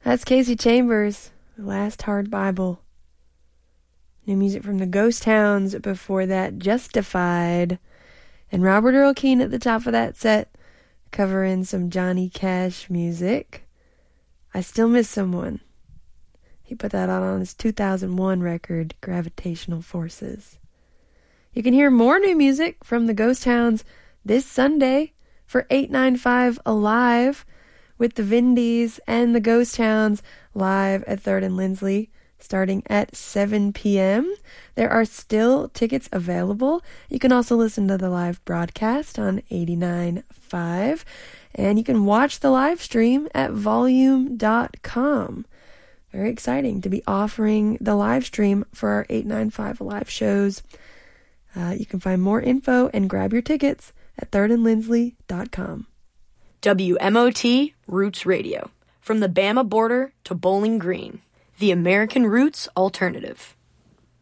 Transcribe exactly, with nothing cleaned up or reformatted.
That's Casey Chambers, The Last Hard Bible. New music from the Ghost Hounds. Before that, Justified. And Robert Earl Keen at the top of that set, covering some Johnny Cash music. I Still Miss Someone. He put that out on his two thousand one record, Gravitational Forces. You can hear more new music from the Ghost Hounds this Sunday for eight ninety-five Alive with the Vindies and the Ghost Hounds live at third and Lindsley starting at seven p.m. There are still tickets available. You can also listen to the live broadcast on eighty-nine point five, and you can watch the live stream at volume dot com. Very exciting to be offering the live stream for our eight ninety-five Alive shows. Uh, you can find more info and grab your tickets at third and lindsley dot com. W M O T Roots Radio. From the Bama border to Bowling Green, the American Roots Alternative.